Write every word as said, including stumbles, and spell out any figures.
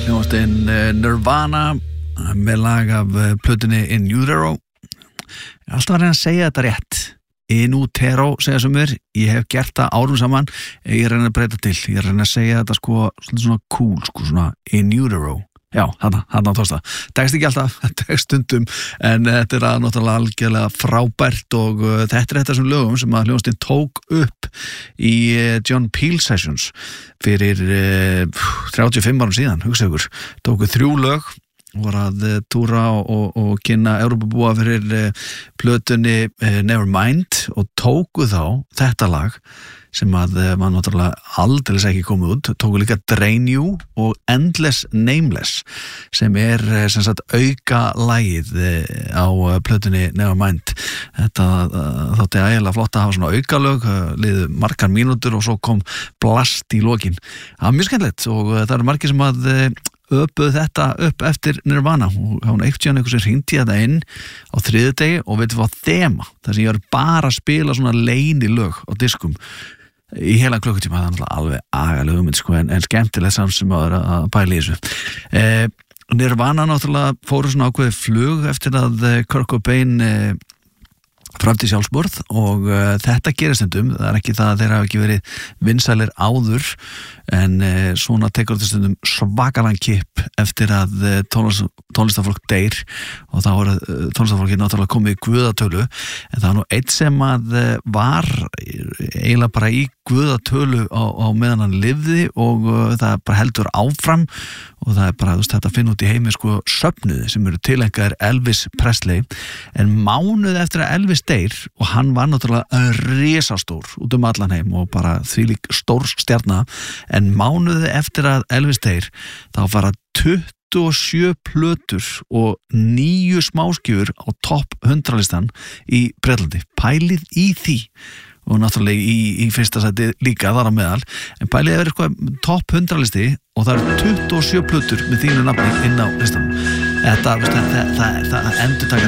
hljómsveitin Nirvana með lag af plötunni In Utero. Ég er alltaf að reyna að segja þetta rétt. In Utero, segja sem mér. Ég hef gert það árum saman. Ég reyna að breyta til. Ég reyna að segja þetta sko svona cool, sko svona In Utero. Já, hann hann tókst það. Tekst ekki alltaf, tekst stundum, en þetta er að náttúrulega algjörlega frábært og uh, þetta er þetta sem lögum sem að hljómsveitin tók upp í uh, John Peel Sessions fyrir uh, þrjátíu og fimm árum síðan, hugsa ykkur. Tóku þrjú lög, voru að uh, túra og, og, og kynna Evrópubúa fyrir uh, plötunni uh, Nevermind og tóku þá þetta lag sem að maður náttúrulega aldrei ekki komið út, tóku líka Drain You og Endless Nameless sem er sem sagt auka lagið á plötunni Nevermind. Þetta þótti ægilega flott að hafa svona aukalög, liðu margar mínútur og svo kom blast í lokin. Það var mjög skemmtilegt og það eru margir sem að öpuð þetta upp eftir Nirvana og hann eitt síðan einhver sem hringdi þetta inn á þriðjudegi og veitum hvað þema, þar sem ég var bara að spila svona leynilög á diskum í heila klukkutíma. Það er náttúrulega alveg agalega hugmynd sko, en, en skemmtileg samt sem að, að pæla í þessu. Eh, Nirvana náttúrulega fóru svona ákveðið flug eftir að Kurt Cobain eh, framti sjálfsmorð og uh, þetta gerist stundum. Það er ekki það að þeir hafa ekki verið vinsælir áður en uh, svona tekur þetta stundum svakalan kipp eftir að uh, tónlist, tónlistafólk deyr og þá er uh, tónlistafólki náttúrulega komið í guðatölu en það er nú eitt sem að uh, var eiginlega bara í guðatölu á, á meðan hann lifði og uh, það bara heldur áfram og það er bara, þú veist, þetta að finna út í heimi sko söfnuði sem eru tilengaðir Elvis Presley en mánuð eftir að Elvis deyr og hann var náttúrulega risastór út um allan heim og bara þvílík stór stjarna en mánuði eftir að Elvis deyr þá fara tuttugu og sjö plötur og níu smáskjur á topp hundrað listan í Bretlandi. Pælið í því og náttúrulega í, í fyrsta sæti líka þar á meðal en pælið er eitthvað topp hundrað listi og það eru tuttugu og sjö plötur með þínu nafni inn á listanum. Þetta, það, það, það, það endur taka